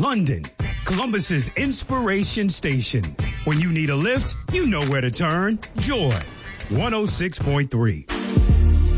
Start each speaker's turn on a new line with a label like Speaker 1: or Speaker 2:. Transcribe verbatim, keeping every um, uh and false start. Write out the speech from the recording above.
Speaker 1: London, Columbus's inspiration station. When you need a lift, you know where to turn. Joy, one oh six point three.